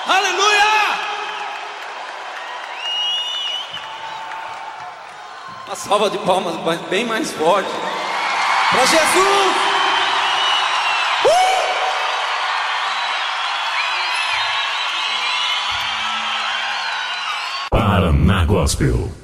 Aleluia! Uma salva de palmas bem mais forte para Jesus! Paraná Gospel.